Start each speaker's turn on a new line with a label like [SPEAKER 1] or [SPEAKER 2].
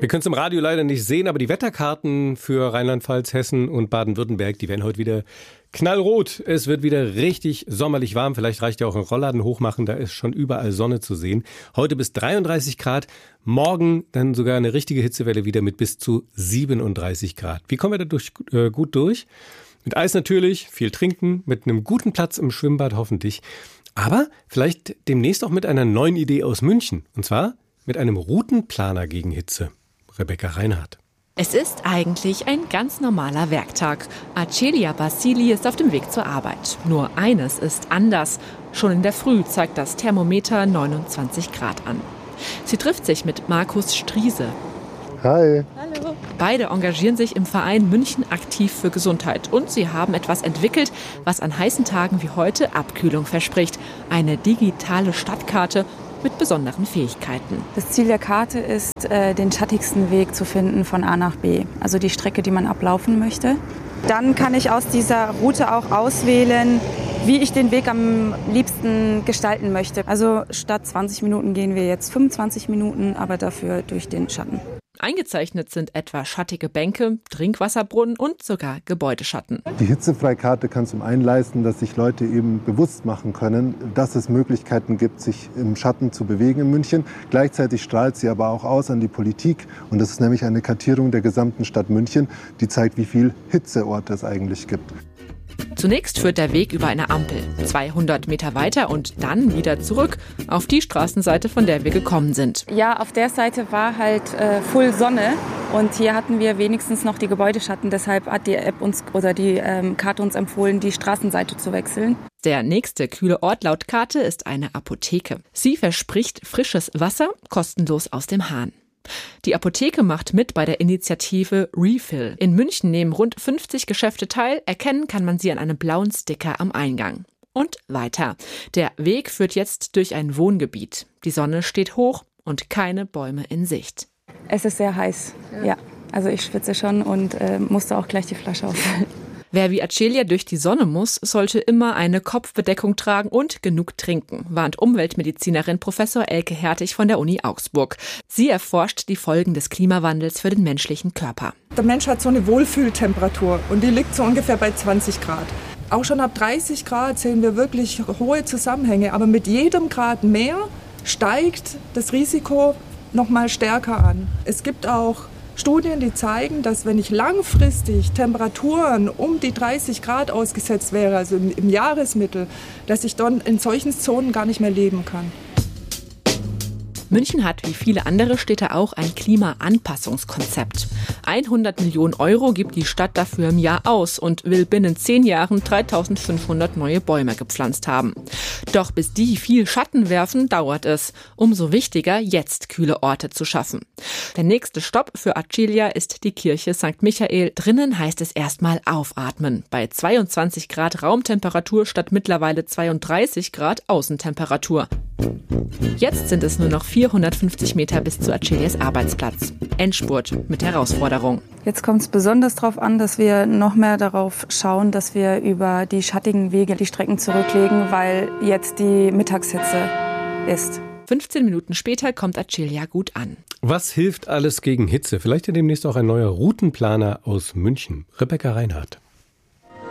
[SPEAKER 1] Wir können es im Radio leider nicht sehen, aber die Wetterkarten für Rheinland-Pfalz, Hessen und Baden-Württemberg, die werden heute wieder knallrot. Es wird wieder richtig sommerlich warm. Vielleicht reicht ja auch ein Rollladen hochmachen, da ist schon überall Sonne zu sehen. Heute bis 33 Grad, morgen dann sogar eine richtige Hitzewelle wieder mit bis zu 37 Grad. Wie kommen wir da gut durch? Mit Eis natürlich, viel trinken, mit einem guten Platz im Schwimmbad hoffentlich. Aber vielleicht demnächst auch mit einer neuen Idee aus München. Und zwar mit einem Routenplaner gegen Hitze. Rebecca Reinhardt.
[SPEAKER 2] Es ist eigentlich ein ganz normaler Werktag. Acelia Basili ist auf dem Weg zur Arbeit. Nur eines ist anders. Schon in der Früh zeigt das Thermometer 29 Grad an. Sie trifft sich mit Markus Striese.
[SPEAKER 3] Hi.
[SPEAKER 2] Hallo. Beide engagieren sich im Verein München aktiv für Gesundheit. Und sie haben etwas entwickelt, was an heißen Tagen wie heute Abkühlung verspricht. Eine digitale Stadtkarte mit besonderen Fähigkeiten.
[SPEAKER 4] Das Ziel der Karte ist, den schattigsten Weg zu finden von A nach B. Also die Strecke, die man ablaufen möchte. Dann kann ich aus dieser Route auch auswählen, wie ich den Weg am liebsten gestalten möchte. Also statt 20 Minuten gehen wir jetzt 25 Minuten, aber dafür durch den Schatten.
[SPEAKER 2] Eingezeichnet sind etwa schattige Bänke, Trinkwasserbrunnen und sogar Gebäudeschatten.
[SPEAKER 3] Die Hitzefreikarte kann zum einen leisten, dass sich Leute eben bewusst machen können, dass es Möglichkeiten gibt, sich im Schatten zu bewegen in München. Gleichzeitig strahlt sie aber auch aus an die Politik. Und das ist nämlich eine Kartierung der gesamten Stadt München, die zeigt, wie viel Hitzeorte es eigentlich gibt.
[SPEAKER 2] Zunächst führt der Weg über eine Ampel, 200 Meter weiter und dann wieder zurück auf die Straßenseite, von der wir gekommen sind.
[SPEAKER 4] Ja, auf der Seite war halt Full Sonne und hier hatten wir wenigstens noch die Gebäudeschatten. Deshalb hat die App uns oder die Karte uns empfohlen, die Straßenseite zu wechseln.
[SPEAKER 2] Der nächste kühle Ort laut Karte ist eine Apotheke. Sie verspricht frisches Wasser, kostenlos aus dem Hahn. Die Apotheke macht mit bei der Initiative Refill. In München nehmen rund 50 Geschäfte teil. Erkennen kann man sie an einem blauen Sticker am Eingang. Und weiter. Der Weg führt jetzt durch ein Wohngebiet. Die Sonne steht hoch und keine Bäume in Sicht.
[SPEAKER 4] Es ist sehr heiß, ja. Also ich schwitze schon und musste auch gleich die Flasche aufhalten.
[SPEAKER 2] Wer wie Acelia durch die Sonne muss, sollte immer eine Kopfbedeckung tragen und genug trinken, warnt Umweltmedizinerin Professor Elke Hertig von der Uni Augsburg. Sie erforscht die Folgen des Klimawandels für den menschlichen Körper.
[SPEAKER 5] Der Mensch hat so eine Wohlfühltemperatur und die liegt so ungefähr bei 20 Grad. Auch schon ab 30 Grad sehen wir wirklich hohe Zusammenhänge, aber mit jedem Grad mehr steigt das Risiko noch mal stärker an. Es gibt auch Studien, die zeigen, dass wenn ich langfristig Temperaturen um die 30 Grad ausgesetzt wäre, also im Jahresmittel, dass ich dann in solchen Zonen gar nicht mehr leben kann.
[SPEAKER 2] München hat wie viele andere Städte auch ein Klimaanpassungskonzept. 100 Millionen Euro gibt die Stadt dafür im Jahr aus und will binnen 10 Jahren 3.500 neue Bäume gepflanzt haben. Doch bis die viel Schatten werfen, dauert es. Umso wichtiger, jetzt kühle Orte zu schaffen. Der nächste Stopp für Acelia ist die Kirche St. Michael. Drinnen heißt es erstmal aufatmen. Bei 22 Grad Raumtemperatur statt mittlerweile 32 Grad Außentemperatur. Jetzt sind es nur noch 450 Meter bis zu Acelias Arbeitsplatz. Endspurt mit Herausforderung.
[SPEAKER 4] Jetzt kommt es besonders darauf an, dass wir noch mehr darauf schauen, dass wir über die schattigen Wege die Strecken zurücklegen, weil jetzt die Mittagshitze ist.
[SPEAKER 2] 15 Minuten später kommt Acelia gut an.
[SPEAKER 1] Was hilft alles gegen Hitze? Vielleicht ja demnächst auch ein neuer Routenplaner aus München. Rebecca Reinhardt.